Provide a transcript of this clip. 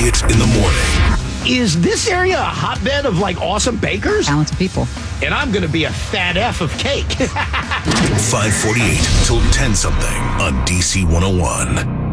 Hit in the morning. Is this area a hotbed of like awesome bakers? Talented people. And I'm going to be a fat F of cake. 548 till 10 something on DC 101.